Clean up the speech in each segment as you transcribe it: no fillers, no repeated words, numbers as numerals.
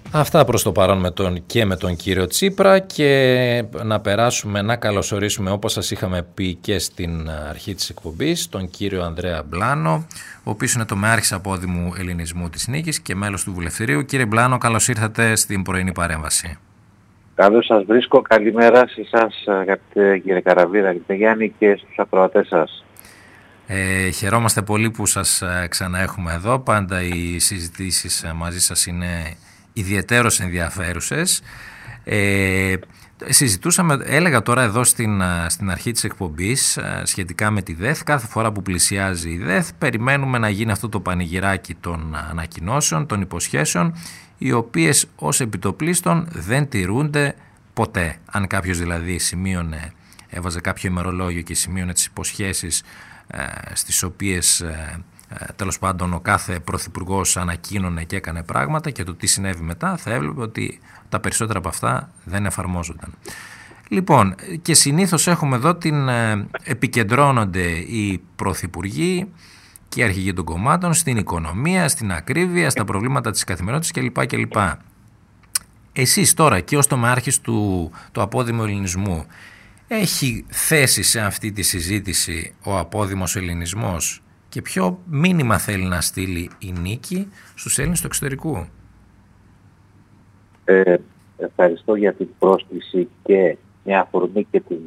Αυτά προς το παρόν με τον κύριο Τσίπρα, και να περάσουμε να καλωσορίσουμε, όπως σας είχαμε πει και στην αρχή της εκπομπής, τον κύριο Ανδρέα Μπλάνο, ο οποίος είναι τομεάρχης απόδημου ελληνισμού της Νίκης και μέλος του Βουλευτηρίου. Κύριε Μπλάνο, καλώς ήρθατε στην πρωινή παρέμβαση. Καλώς σας βρίσκω. Καλημέρα σε εσάς, αγαπητέ κύριε Καραβίρα, αγαπητέ Γιάννη, και στους ακροατές σας. Χαιρόμαστε πολύ που σας ξαναέχουμε εδώ. Πάντα οι συζητήσεις μαζί σας είναι ιδιαιτέρως ενδιαφέρουσες. Συζητούσαμε, έλεγα τώρα εδώ στην αρχή της εκπομπής, σχετικά με τη ΔΕΘ. Κάθε φορά που πλησιάζει η ΔΕΘ περιμένουμε να γίνει αυτό το πανηγυράκι των ανακοινώσεων, των υποσχέσεων, οι οποίες ως επιτοπλίστων δεν τηρούνται ποτέ. Αν κάποιος δηλαδή έβαζε κάποιο ημερολόγιο και σημείωνε τις υποσχέσεις στις οποίες τέλος πάντων ο κάθε πρωθυπουργός ανακοίνωνε και έκανε πράγματα, και το τι συνέβη μετά, θα έβλεπε ότι τα περισσότερα από αυτά δεν εφαρμόζονταν. Λοιπόν, και συνήθως έχουμε εδώ επικεντρώνονται οι πρωθυπουργοί και οι αρχηγοί των κομμάτων στην οικονομία, στην ακρίβεια, στα προβλήματα της καθημερινότητας κλπ. Εσείς τώρα, και ως τομεάρχης του απόδημου ελληνισμού, έχει θέση σε αυτή τη συζήτηση ο απόδημος ελληνισμός, και ποιο μήνυμα θέλει να στείλει η Νίκη στους Έλληνες του εξωτερικού? Ευχαριστώ για την πρόσκληση και μια αφορμή και την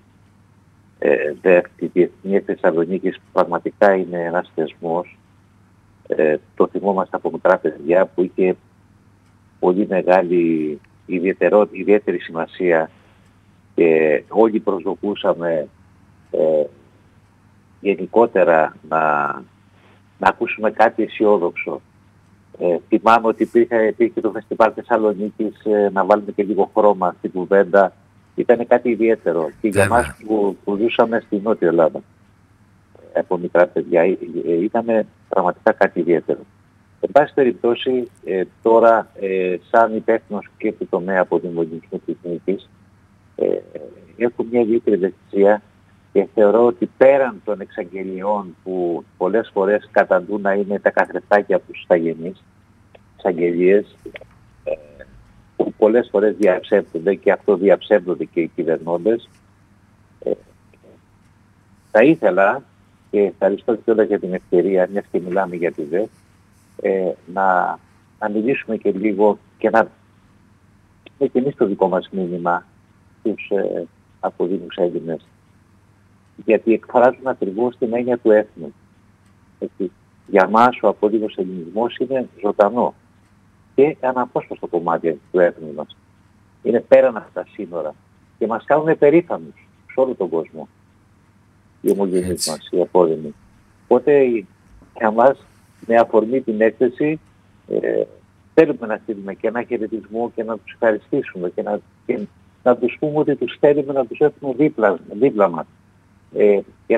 τη Διεθνή Θεσσαλονίκης, που πραγματικά είναι ένας θεσμός. Το θυμόμαστε από μικρά παιδιά, που είχε πολύ μεγάλη ιδιαίτερη σημασία, και όλοι προσδοκούσαμε γενικότερα να ακούσουμε κάτι αισιόδοξο. Θυμάμαι ότι υπήρχε το Φεστιβάλ Θεσσαλονίκης, να βάλουμε και λίγο χρώμα στην κουβέντα. Ήταν κάτι ιδιαίτερο και για μας που ζούσαμε στη Νότια Ελλάδα από μικρά παιδιά, ήταν πραγματικά κάτι ιδιαίτερο. Εν πάση περιπτώσει, τώρα σαν υπεύθυνος και του τομέα αποδημού ελληνισμού της Νίκης, έχω μια ιδιαίτερη ευαισθησία, και θεωρώ ότι πέραν των εξαγγελιών που πολλές φορές καταντούν να είναι τα καθρεφτάκια από τους αγενείς, εξαγγελίες που πολλές φορές διαψεύδονται, και αυτό διαψεύδονται και οι κυβερνώντες, θα ήθελα, και ευχαριστώ και όλα για την ευκαιρία, μιας και μιλάμε για τη ΔΕΘ, να μιλήσουμε και λίγο και να έχουμε και εμείς το δικό μας μήνυμα στους αποδήμους Έλληνες, γιατί εκφράζουν ακριβώς την έννοια του έθνου. Για μας ο απόδημος ελληνισμός είναι ζωντανό και αναπόσπαστο κομμάτι του έθνου μας. Είναι πέραν από τα σύνορα και μας κάνουν περήφανους σε όλο τον κόσμο οι ομογενείς μας, οι απόδημοι. Οπότε για μας, με αφορμή την έκθεση, θέλουμε να στείλουμε και ένα χαιρετισμό και να τους ευχαριστήσουμε και να τους πούμε ότι τους θέλουμε να τους έχουμε δίπλα μας. Και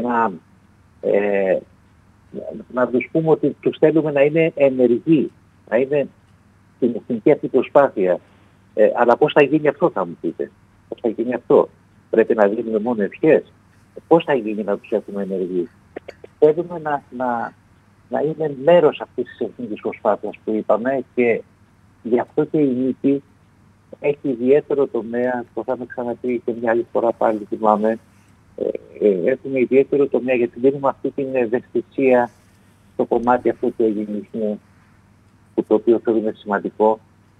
να τους πούμε ότι τους θέλουμε να είναι ενεργοί, να είναι στην εθνική αυτή προσπάθεια. Αλλά πώς θα γίνει αυτό, θα μου πείτε? Πώς θα γίνει αυτό? Πρέπει να δίνουμε μόνο ευχές? Πώς θα γίνει να τους έχουμε ενεργοί? Θέλουμε να είναι μέρος αυτής της εθνικής προσπάθειας που είπαμε, και γι' αυτό και η Νίκη έχει ιδιαίτερο τομέα. Το θα με ξαναπεί και μια άλλη φορά, πάλι θυμάμαι. Έχουμε ιδιαίτερο τομέα, γιατί δίνουμε αυτή την ευαισθησία στο κομμάτι αυτού του ελληνισμού, το οποίο θεωρούμε σημαντικό,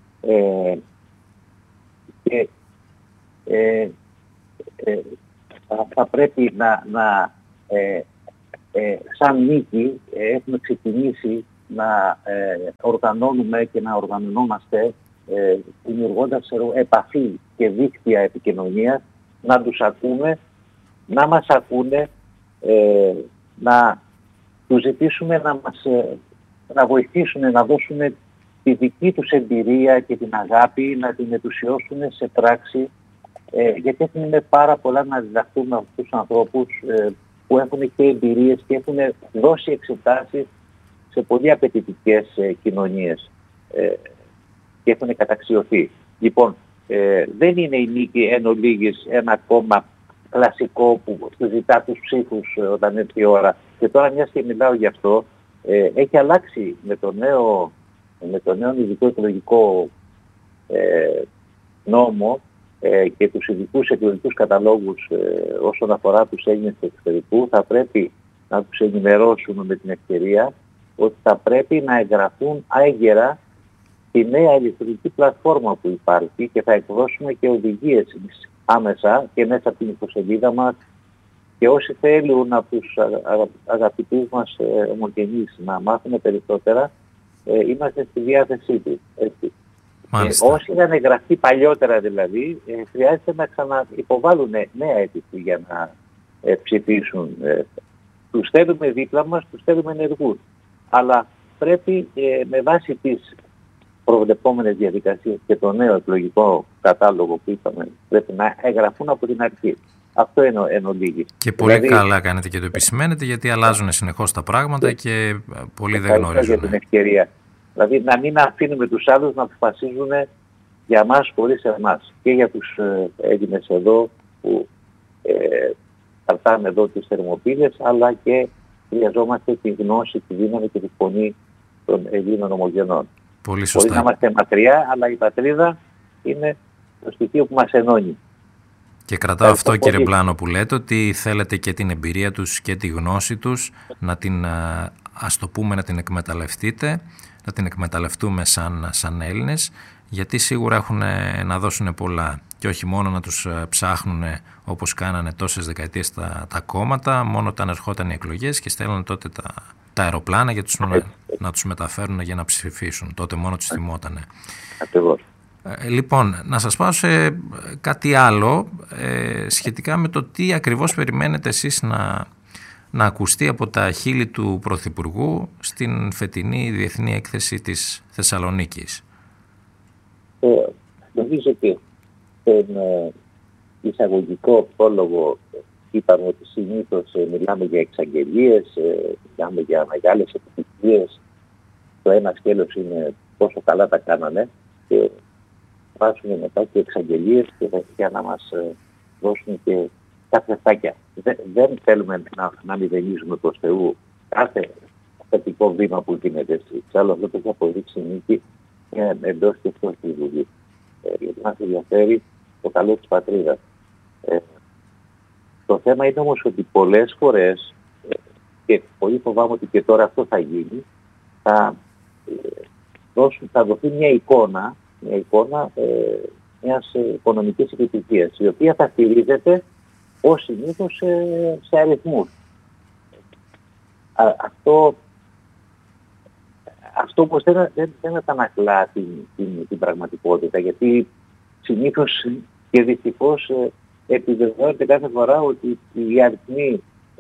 και θα πρέπει σαν Νίκη έχουμε ξεκινήσει να οργανώνουμε και να οργανωνόμαστε, δημιουργώντας επαφή και δίκτυα επικοινωνίας, να τους ακούμε, να μας ακούνε, να τους ζητήσουμε να βοηθήσουν, να δώσουν τη δική τους εμπειρία και την αγάπη, να την ενθουσιώσουν σε πράξη, γιατί έχουμε πάρα πολλά να διδαχθούμε από τους ανθρώπους που έχουν και εμπειρίες και έχουν δώσει εξετάσεις σε πολύ απαιτητικές κοινωνίες και έχουν καταξιωθεί. Λοιπόν, δεν είναι η Νίκη εν ολίγης ένα κόμμα κλασικό που ζητά τους ψήφους όταν έρθει η ώρα. Και τώρα, μιας και μιλάω γι' αυτό, έχει αλλάξει με το νέο ειδικό εκλογικό νόμο και τους ειδικούς εκλογικούς καταλόγους όσον αφορά τους Έλληνες του εξωτερικού, θα πρέπει να τους ενημερώσουμε με την ευκαιρία ότι θα πρέπει να εγγραφούν έγκαιρα στη νέα ηλεκτρονική πλατφόρμα που υπάρχει και θα εκδώσουμε και οδηγίες άμεσα και μέσα από την ιστοσελίδα μας, και όσοι θέλουν από τους αγαπητούς μας ομογενείς να μάθουν περισσότερα, είμαστε στη διάθεσή τους. Όσοι είχαν εγγραφεί παλιότερα δηλαδή, χρειάζεται να ξαναυποβάλουν νέα αίτηση για να ψηφίσουν. Τους θέλουμε δίπλα μας, τους θέλουμε ενεργούς. Αλλά πρέπει με βάση τις προβλεπόμενες διαδικασίες και το νέο εκλογικό κατάλογο που είπαμε, πρέπει να εγγραφούν από την αρχή. Αυτό εν ολίγης. Και πολύ καλά κάνετε και το επισημαίνετε, γιατί αλλάζουν συνεχώς τα πράγματα και πολλοί δεν γνωρίζουν. Για την ευκαιρία. Δηλαδή να μην αφήνουμε τους άλλους να αποφασίζουν για μας χωρίς εμάς. Και για τους Έλληνες εδώ που κρατάμε εδώ τις θερμοπύλες, αλλά και χρειαζόμαστε τη γνώση, τη δύναμη και τη φωνή των Ελλήνων ομογενών. Πολύ σωστά. Μπορεί να είμαστε μακριά, αλλά η πατρίδα είναι το στοιχείο που μας ενώνει. Και κρατάω αυτό, κύριε Μπλάνο, που λέτε, ότι θέλετε και την εμπειρία τους και τη γνώση τους να την, ας το πούμε, να την εκμεταλλευτείτε, να την εκμεταλλευτούμε σαν Έλληνες, γιατί σίγουρα έχουν να δώσουν πολλά. Και όχι μόνο να τους ψάχνουν όπως κάνανε τόσες δεκαετίες τα κόμματα, μόνο όταν ερχόταν οι εκλογές και στέλνανε τότε τα αεροπλάνα για να τους μεταφέρουν για να ψηφίσουν. Τότε μόνο τους θυμότανε. Ακριβώς. Λοιπόν, να σας πάω σε κάτι άλλο σχετικά με το τι ακριβώς περιμένετε εσείς να ακουστεί από τα χείλη του Πρωθυπουργού στην φετινή Διεθνή Έκθεση της Θεσσαλονίκης. Νομίζω ότι στον εισαγωγικό πρόλογο είπαμε ότι συνήθως μιλάμε για εξαγγελίες, μιλάμε για μεγάλες επιτυχίες. Το ένα σκέλος είναι πόσο καλά τα κάνανε και βάζουν μετά και εξαγγελίες για να μας δώσουν και κάποια φάκια. Δεν θέλουμε να μηδενίζουμε προς Θεού κάθε θετικό βήμα που γίνεται. Εξάλλου αυτό το έχει αποδείξει νίκη εντός και εκτός της Βουλής. Γιατί μας ενδιαφέρει το καλό της πατρίδας. Το θέμα είναι όμως ότι πολλές φορές, και πολύ φοβάμαι ότι και τώρα αυτό θα γίνει, θα δοθεί μια εικόνα μιας οικονομικής επιτυχίας, η οποία θα στηρίζεται ως συνήθως σε αριθμούς. Αυτό όμως δεν αντανακλά την πραγματικότητα, γιατί συνήθως και δυστυχώς επιβεβαιώνεται κάθε φορά ότι οι αριθμοί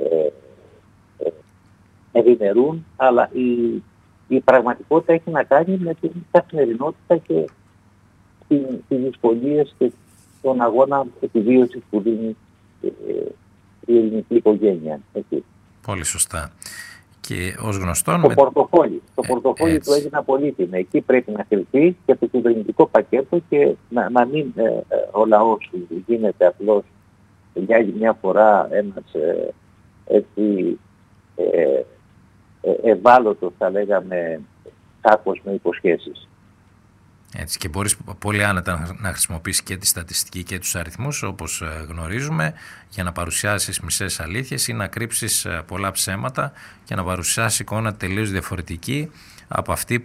ευημερούν, αλλά η πραγματικότητα έχει να κάνει με την καθημερινότητα και τις δυσκολίες και τον αγώνα επιβίωσης που δίνει η ελληνική οικογένεια. Έτσι. Πολύ σωστά. Και ως γνωστόν... Το πορτοφόλι του Έλληνα πολίτη. Εκεί πρέπει να κρυφτεί και το κυβερνητικό πακέτο και να μην ο λαός γίνεται απλώς για άλλη μια φορά ένας ευάλωτος, θα λέγαμε, κάπως με υποσχέσεις. Έτσι, και μπορείς πολύ άνετα να χρησιμοποιήσεις και τη στατιστική και τους αριθμούς, όπως γνωρίζουμε, για να παρουσιάσεις μισές αλήθειες ή να κρύψεις πολλά ψέματα και να παρουσιάσεις εικόνα τελείως διαφορετική από αυτή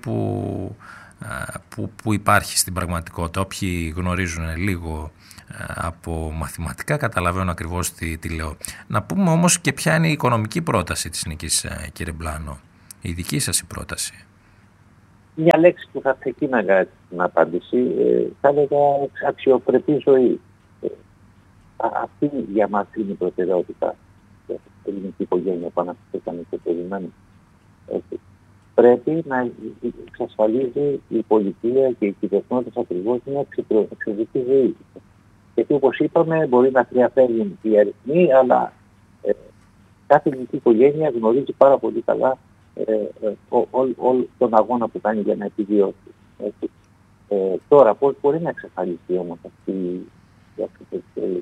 που υπάρχει στην πραγματικότητα. Όποιοι γνωρίζουν λίγο από μαθηματικά καταλαβαίνουν ακριβώς τι λέω. Να πούμε όμως και ποια είναι η οικονομική πρόταση της νίκης, κύριε Μπλάνο, η δική σας η πρόταση. Μια λέξη που θα ξεκίναγα την απάντηση, θα έλεγα αξιοπρεπή ζωή. Αυτή για μας είναι η προτεραιότητα. Η ελληνική οικογένεια που αναφερθήκαμε και περιμένουμε. Πρέπει να εξασφαλίζει η πολιτεία και οι κυβερνώντες ακριβώς μια εξαιρετική ζωή. Γιατί όπως είπαμε μπορεί να διαφέρουν οι αριθμοί, αλλά κάθε ελληνική οικογένεια γνωρίζει πάρα πολύ καλά όλο τον αγώνα που κάνει για να επιβιώσει. Τώρα πώς μπορεί να εξασφαλιστεί όμως αυτή η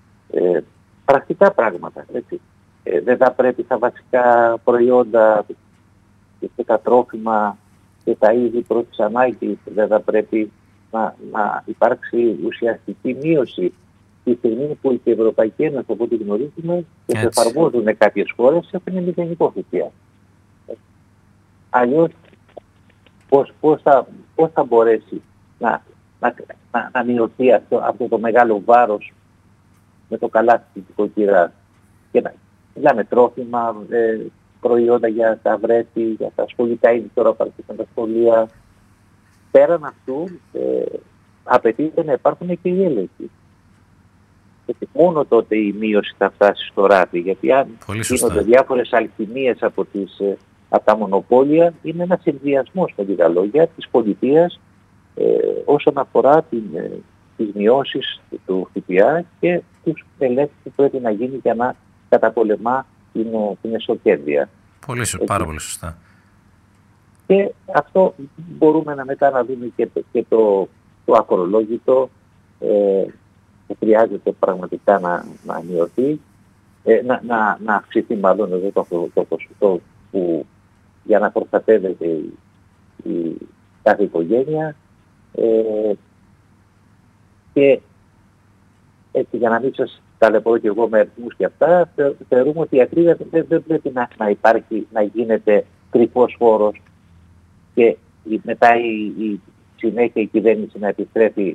πρακτικά πράγματα. Δεν θα πρέπει τα βασικά προϊόντα και τα τρόφιμα και τα είδη πρώτης ανάγκης, δεν θα πρέπει να υπάρξει ουσιαστική μείωση τη στιγμή που η Ευρωπαϊκή Ένωση, από ό,τι γνωρίζουμε, και το εφαρμόζουν κάποιες χώρες, έχουν μηδενικό ΦΠΑ. Αλλιώς πώς θα μπορέσει να μειωθεί αυτό το μεγάλο βάρος με το καλάθι της οικοκυράς. Και μιλάμε τρόφιμα, προϊόντα για τα βρέφη, για τα σχολικά είδη τώρα που αρχίσαν τα σχολεία. Πέραν αυτού απαιτείται να υπάρχουν και οι έλεγχοι. Γιατί μόνο τότε η μείωση θα φτάσει στο ράφι. Γιατί αν γίνονται διάφορες αλχημίες από τα μονοπόλια, είναι ένας συνδυασμός, με λίγα λόγια, της πολιτείας όσον αφορά τις μειώσεις του ΦΠΑ και τους ελέγχους που πρέπει να γίνει για να καταπολεμά την εσωκέρδεια. Πάρα πολύ σωστά. Και αυτό μπορούμε μετά να δούμε και το ακρολόγητο που χρειάζεται πραγματικά να μειωθεί, να αυξηθεί μάλλον εδώ το ποσοστό που για να προστατεύεται η κάθε οικογένεια, και έτσι, για να μην σας ταλαιπωρώ και εγώ με αριθμούς και αυτά, θεωρούμε ότι η ακρίβεια δεν πρέπει να υπάρχει, να γίνεται κρυφός φόρος και μετά η συνέχεια η κυβέρνηση να επιστρέφει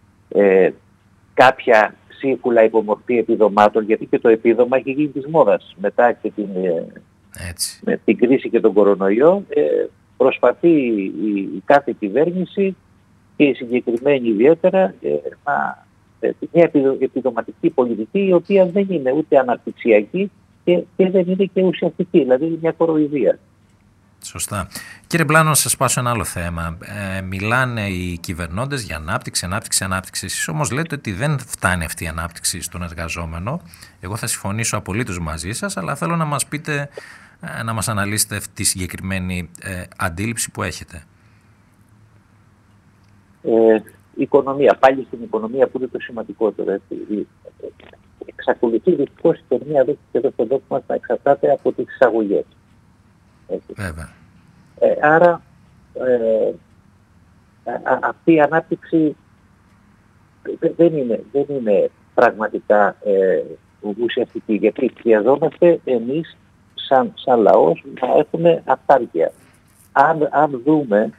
κάποια ψίχουλα υπομορφή επιδομάτων, γιατί και το επίδομα έχει γίνει της μόδας μετά και με την κρίση και τον κορονοϊό. Προσπαθεί η κάθε κυβέρνηση και η συγκεκριμένη ιδιαίτερα μια επιδοματική πολιτική, η οποία δεν είναι ούτε αναπτυξιακή και δεν είναι και ουσιαστική, δηλαδή είναι μια κοροϊδία. Σωστά. Κύριε Μπλάνο, να σας πάσω ένα άλλο θέμα. Μιλάνε οι κυβερνώντες για ανάπτυξη. Εσείς όμως λέτε ότι δεν φτάνει αυτή η ανάπτυξη στον εργαζόμενο. Εγώ θα συμφωνήσω απολύτως μαζί σας, αλλά θέλω να μας πείτε, να μας αναλύσετε τη συγκεκριμένη αντίληψη που έχετε. Η οικονομία, πάλι στην οικονομία που είναι το σημαντικότερο. Έτσι. Εξακολουθεί δυστυχώς η οικονομία εδώ και εδώ στον τόπο μας να εξαρτάται από τις εισαγωγές. Βέβαια. Άρα αυτή η ανάπτυξη δεν είναι πραγματικά ουσιαστική, γιατί χρειαζόμαστε εμείς σαν λαός να έχουμε αυτάρκεια. Αν δούμε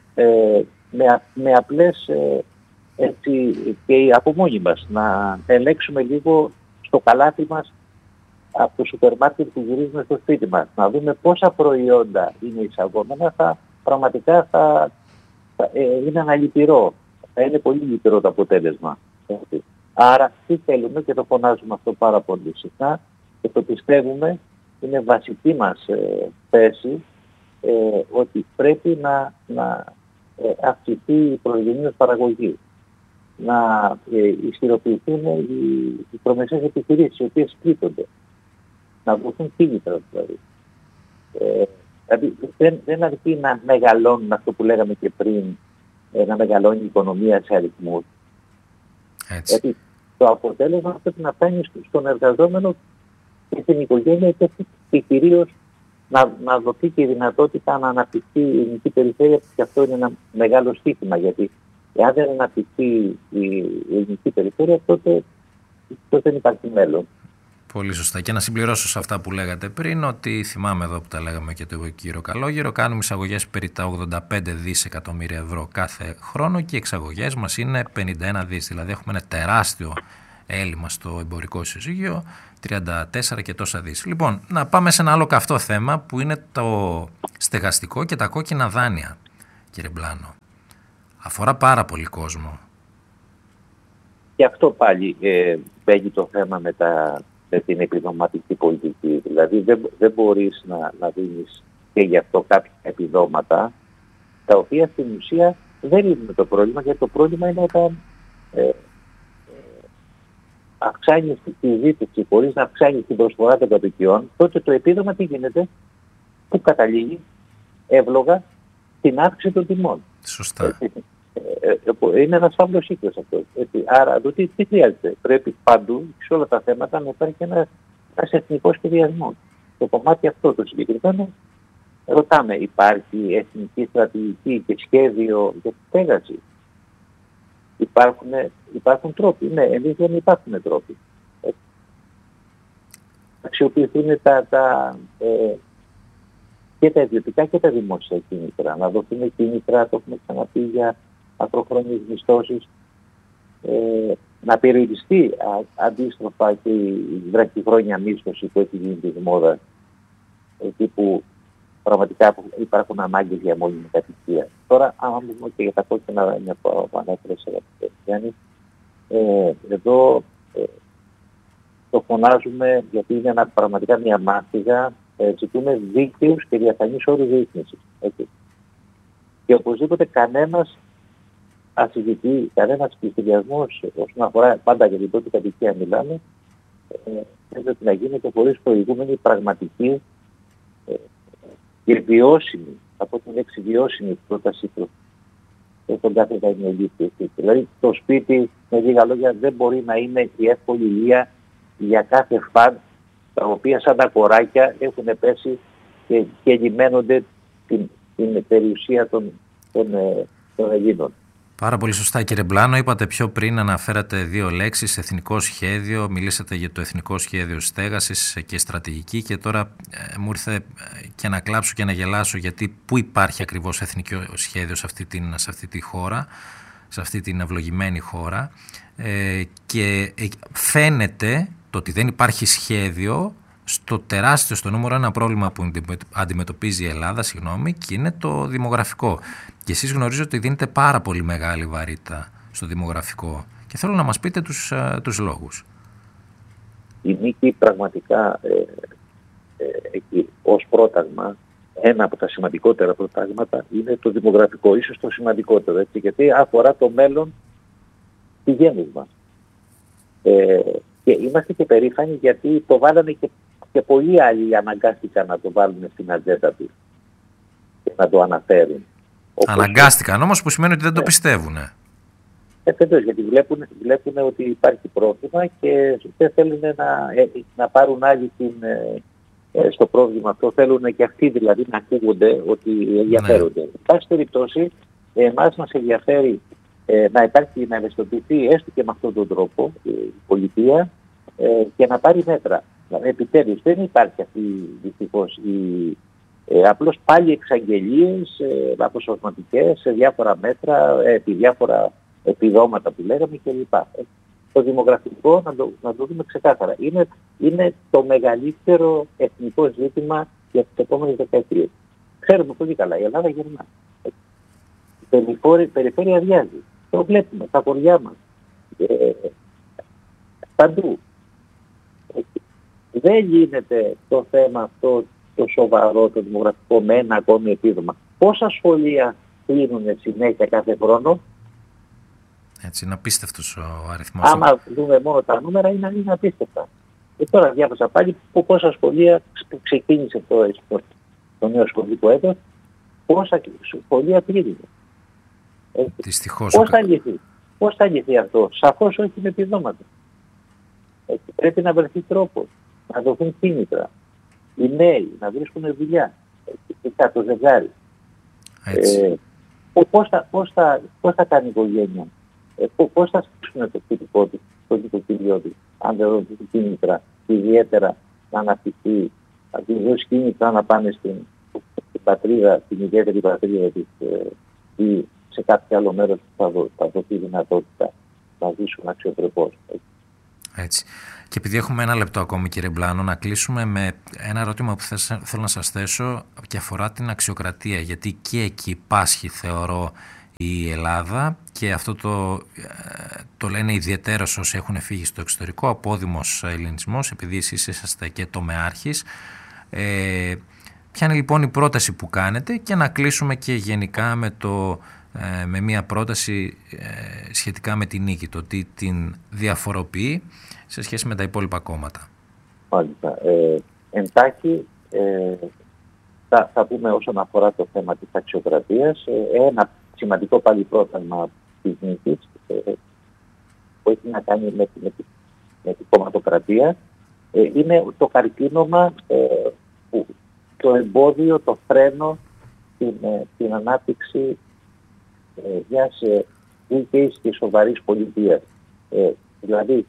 με απλές έτσι, και από μόνοι μας να ελέγξουμε λίγο στο καλάθι μας από το σούπερ μάρκετ που γυρίζουμε στο σπίτι μας, να δούμε πόσα προϊόντα είναι εισαγόμενα, πραγματικά θα είναι ένα λυπηρό. Θα είναι πολύ λυπηρό το αποτέλεσμα. Άρα τι θέλουμε, και το φωνάζουμε αυτό πάρα πολύ συχνά και το πιστεύουμε, είναι βασική μας θέση, ότι πρέπει να αυξηθεί η πρωτογενής παραγωγή, να ισχυροποιηθούν οι προμεσαίες επιχειρήσεις, οι οποίες πλήττονται, να δοθούν κίνητρα δηλαδή. Δηλαδή δεν αρκεί να μεγαλώνουν αυτό που λέγαμε και πριν, να μεγαλώνει η οικονομία σε αριθμούς. Γιατί το αποτέλεσμα πρέπει να φτάνει στον εργαζόμενο και στην οικογένεια και κυρίως να δοθεί και η δυνατότητα να αναπτυχθεί η ελληνική περιφέρεια, και αυτό είναι ένα μεγάλο στίχημα, γιατί εάν δεν αναπτυχθεί η ελληνική περιφέρεια, τότε δεν υπάρχει μέλλον. Πολύ σωστά. Και να συμπληρώσω σε αυτά που λέγατε πριν, ότι θυμάμαι εδώ που τα λέγαμε και το κύριο Καλόγερο, κάνουμε εισαγωγές περί τα 85 δισεκατομμύρια ευρώ κάθε χρόνο και οι εξαγωγές μας είναι 51 δις. Δηλαδή έχουμε ένα τεράστιο έλλειμμα στο εμπορικό ισοζύγιο, 34 και τόσα δις. Λοιπόν, να πάμε σε ένα άλλο καυτό θέμα που είναι το στεγαστικό και τα κόκκινα δάνεια, κύριε Μπλάνο. Αφορά πάρα πολύ κόσμο. Και αυτό πάλι παίγει το θέμα με την επιδοματική πολιτική. Δηλαδή δεν μπορείς να δίνεις και γι' αυτό κάποια επιδόματα, τα οποία στην ουσία δεν λύνουν το πρόβλημα, γιατί το πρόβλημα είναι όταν αυξάνεις τη ζήτηση χωρίς να αυξάνεις την προσφορά των κατοικιών, τότε το επίδομα τι γίνεται, που καταλήγει εύλογα στην αύξηση των τιμών. Σωστά. Είναι ένας φαύλος κύκλος αυτός. Άρα τι χρειάζεται. Πρέπει παντού σε όλα τα θέματα να υπάρχει ένας εθνικός σχεδιασμός. Το κομμάτι αυτό το συγκεκριμένο, ρωτάμε, υπάρχει εθνική στρατηγική και σχέδιο για τη στέγαση? υπάρχουν τρόποι. Ναι, εμείς δεν υπάρχουν τρόποι. Αξιοποιηθούν και τα ιδιωτικά και τα δημόσια κίνητρα. Να δοθούν κίνητρα, το έχουμε ξαναπεί, για μακροχρόνιες μισθώσεις. Να περιοριστεί αντίστροφα και η βραχυχρόνια μίσθωση που έχει γίνει της μόδας, εκεί που πραγματικά υπάρχουν ανάγκες για μόνιμη κατοικία. Τώρα, αν πούμε και για τα κόκκινα δάνεια που ανέφερες, Γιάννη, εδώ το φωνάζουμε γιατί είναι πραγματικά μια μάστιγα. Ζητούμε δίκαιους και διαφανείς όρους ρύθμισης. Και οπωσδήποτε κανένας ασυζητεί, κανένας πληστηριασμός όσον αφορά, πάντα για την πρώτη κατοικία μιλάμε, δεν πρέπει να γίνεται χωρίς προηγούμενη πραγματική και βιώσιμη, από την λέξη βιώσιμη πρόταση του στον κάθε δανειολήπτη. Δηλαδή το σπίτι, με λίγα λόγια, δεν μπορεί να είναι η εύκολη λία για κάθε φαν, τα οποία σαν τα κοράκια έχουν πέσει και λιμένονται την περιουσία των Ελλήνων. Πάρα πολύ σωστά, κύριε Μπλάνο. Είπατε πιο πριν, αναφέρατε δύο λέξεις, εθνικό σχέδιο, μιλήσατε για το εθνικό σχέδιο στέγασης και στρατηγική, και τώρα μου ήρθε και να κλάψω και να γελάσω, γιατί πού υπάρχει ακριβώς εθνικό σχέδιο σε αυτή τη χώρα, σε αυτή την ευλογημένη χώρα, και φαίνεται το ότι δεν υπάρχει σχέδιο στο νούμερο ένα πρόβλημα που αντιμετωπίζει η Ελλάδα, και είναι το δημογραφικό. Και εσείς γνωρίζω ότι δίνετε πάρα πολύ μεγάλη βαρύτητα στο δημογραφικό και θέλω να μας πείτε τους λόγους. Η νίκη πραγματικά εκεί ως πρόταγμα, ένα από τα σημαντικότερα προτάγματα είναι το δημογραφικό, ίσως το σημαντικότερο, έτσι, γιατί αφορά το μέλλον της γέννης μας. Και είμαστε και περήφανοι γιατί το βάλανε και πολλοί άλλοι αναγκάστηκαν να το βάλουν στην ατζέντα τους και να το αναφέρουν. Αναγκάστηκαν όμως, που σημαίνει ότι δεν το πιστεύουν. Βεβαίως, γιατί βλέπουν ότι υπάρχει πρόβλημα και δεν θέλουν να πάρουν άλλοι στο πρόβλημα αυτό. Θέλουν και αυτοί δηλαδή να ακούγονται ότι ενδιαφέρονται. Εν πάση περιπτώσει, εμάς μας ενδιαφέρει να υπάρχει, να ευαισθητοποιηθεί έστω και με αυτόν τον τρόπο η πολιτεία και να πάρει μέτρα. Δηλαδή, επιτέλους δεν υπάρχει αυτή δυστυχώς απλώς πάλι εξαγγελίες αποσωματικές σε διάφορα μέτρα, διάφορα επιδόματα που λέγαμε κλπ. Το δημογραφικό, να το δούμε ξεκάθαρα, είναι το μεγαλύτερο εθνικό ζήτημα για τις επόμενες δεκαετίες. Ξέρουμε πολύ καλά, η Ελλάδα γερνά. Η περιφέρεια αδειάζει. Το βλέπουμε στα χωριά μας. Παντού. Δεν γίνεται το θέμα αυτό το σοβαρό, το δημογραφικό, με ένα ακόμη επίδομα. Πόσα σχολεία κλείνουν συνέχεια κάθε χρόνο? Έτσι, είναι απίστευτος ο αριθμός. Άμα δούμε μόνο τα νούμερα, είναι απίστευτα. Και τώρα διάβασα πάλι πόσα σχολεία που ξεκίνησε το νέο σχολικό έτος, πόσα σχολεία κλείνουν. Δυστυχώς. Πώς θα λυθεί αυτό? Σαφώς όχι με επιδόματα. Πρέπει να βρεθεί τρόπος, να δοθούν κίνητρα. Οι νέοι να βρίσκουν δουλειά. Το ζευγάρι. Πώς θα κάνει η οικογένεια? Πώς θα στήσουν το σπιτικό του, το νοικοκυριό του, αν δεν δοθούν κίνητρα, ιδιαίτερα να αναπτυχθεί, να τους δώσει κίνητρα να πάνε στην πατρίδα, στην ιδιαίτερη πατρίδα της ή σε κάποιο άλλο μέρος που θα δοθεί δυνατότητα να ζήσουν αξιοπρεπώς. Έτσι. Και επειδή έχουμε ένα λεπτό ακόμη, κύριε Μπλάνο, να κλείσουμε με ένα ερώτημα που θέλω να σας θέσω και αφορά την αξιοκρατία, γιατί και εκεί πάσχει, θεωρώ, η Ελλάδα, και αυτό το λένε ιδιαιτέρως όσοι έχουν φύγει στο εξωτερικό, απόδημος ελληνισμός, επειδή εσείς είσαστε και τομεάρχης. Ποια είναι λοιπόν η πρόταση που κάνετε, και να κλείσουμε και γενικά με μια πρόταση σχετικά με την νίκη, το τι την διαφοροποιεί σε σχέση με τα υπόλοιπα κόμματα? Μάλιστα. Εντάχει, θα πούμε όσον αφορά το θέμα της αξιοκρατίας, ένα σημαντικό πάλι πρόταγμα της νίκης που έχει να κάνει με την κομματοκρατία, είναι το καρκίνωμα, το εμπόδιο, το φρένο στην ανάπτυξη μιας δίκαιης και σοβαρής πολιτείας. Δηλαδή,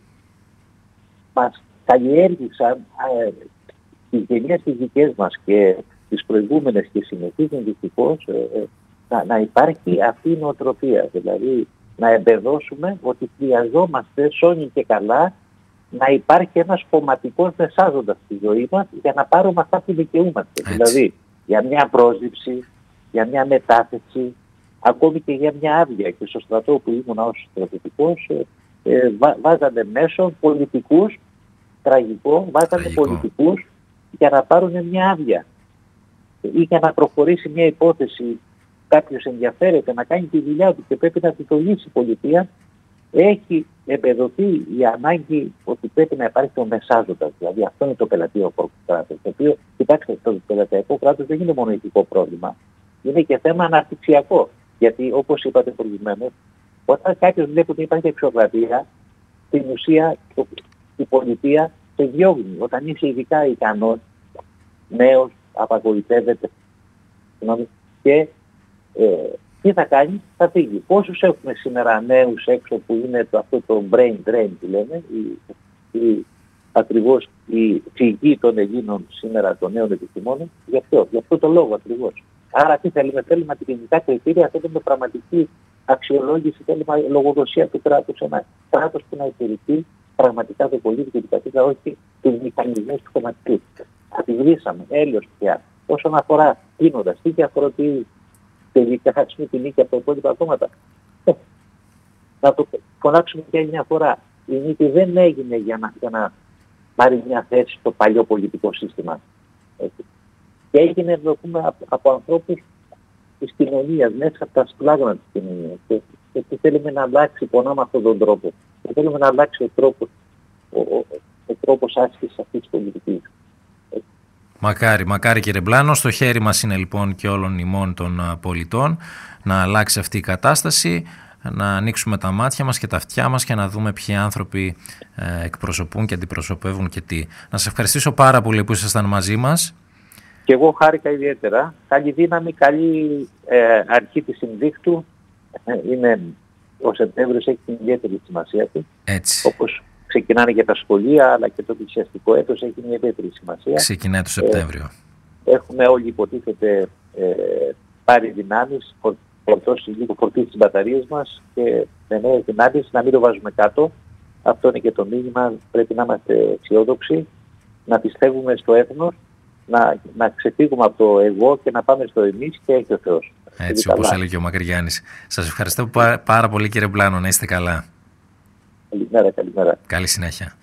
μας καλλιέργησαν τις γενιές τις δικές μας και τις προηγούμενες και συνεχίζουν δυστυχώς να υπάρχει αυτή η νοοτροπία. Δηλαδή, να εμπεδώσουμε ότι χρειαζόμαστε σώνει και καλά να υπάρχει ένας κομματικός μεσάζοντας στη ζωή μας για να πάρουμε αυτά που δικαιούμαστε. Δηλαδή, για μια πρόσληψη, για μια μετάθεση, ακόμη και για μια άδεια. Και στο στρατό που ήμουν ως στρατιωτικός, βάζανε μέσω πολιτικούς, τραγικό, πολιτικούς για να πάρουν μια άδεια. Ή για να προχωρήσει μια υπόθεση, κάποιος ενδιαφέρεται να κάνει τη δουλειά του και πρέπει να τη το λύσει η πολιτεία, έχει εμπεδοθεί η ανάγκη ότι πρέπει να υπάρχει ο μεσάζοντας. Δηλαδή αυτό είναι το πελατειακό κράτος. Το οποίο, κοιτάξτε, το πελατειακό κράτος δεν είναι μόνο ηθικό πρόβλημα. Είναι και θέμα αναπτυξιακό. Γιατί όπως είπατε προηγουμένως, όταν κάποιος βλέπει ότι υπάρχει εξωγραφία, στην ουσία η πολιτεία σε διώχνει. Όταν είσαι ειδικά ικανός, νέος, απαγοητεύεται και τι θα κάνει, θα φύγει. Πόσους έχουμε σήμερα νέους έξω που είναι αυτό το brain drain που λέμε, ακριβώς η φυγή των Ελλήνων σήμερα των νέων επιστημόνων, γι' αυτό το λόγο ακριβώς. Άρα τι θέλουμε, θέλουμε αντικειμενικά κριτήρια, θέλουμε πραγματική αξιολόγηση, θέλουμε λογοδοσία του κράτους, ένα κράτος που να υπηρετεί πραγματικά το πολίτη και την κατοίκα, όχι τους μηχανισμούς του κομματικού. Αντιγρήσαμε, έλεος πια. Όσον αφορά κλείνοντας, τι διαφορετεί τελικά χάσουμε την νίκη από τα υπόλοιπα κόμματα. Να το φωνάξουμε και άλλη μια φορά. Η νίκη δεν έγινε για να πάρει μια θέση στο παλιό πολιτικό σύστημα. Έτσι. Και έγινε από ανθρώπους της κοινωνίας, μέσα από τα σπλάγματα της κοινωνίας. Και θέλουμε να αλλάξει πονά με αυτόν τον τρόπο. Και θέλουμε να αλλάξει ο τρόπος άσκησης αυτής της πολιτικής. Μακάρι κύριε Μπλάνο, στο χέρι μας είναι λοιπόν και όλων ημών των πολιτών να αλλάξει αυτή η κατάσταση, να ανοίξουμε τα μάτια μας και τα αυτιά μας και να δούμε ποιοι άνθρωποι εκπροσωπούν και αντιπροσωπεύουν και τι. Να σας ευχαριστήσω πάρα πολύ που ήσασταν μαζί μας. Και εγώ χάρηκα ιδιαίτερα. Καλή δύναμη, καλή αρχή της συνδείκτου. Ο Σεπτέμβριος έχει την ιδιαίτερη σημασία του. Έτσι. Όπως ξεκινάνε και τα σχολεία, αλλά και το εκκλησιαστικό έτος έχει μια ιδιαίτερη σημασία. Ξεκινάει το Σεπτέμβριο. Έχουμε όλοι υποτίθεται πάρει δυνάμεις, φορτώσει τις μπαταρίες μας και με νέες δυνάμεις να μην το βάζουμε κάτω. Αυτό είναι και το μήνυμα. Πρέπει να είμαστε αισιόδοξοι, να πιστεύουμε στο έθνος, να ξεφύγουμε από το εγώ και να πάμε στο εμείς και έχει ο Θεός. Έτσι, όπως έλεγε ο Μακρυγιάννης. Σας ευχαριστώ πάρα πολύ κύριε Μπλάνο, να είστε καλά. Καλημέρα. Καλή συνέχεια.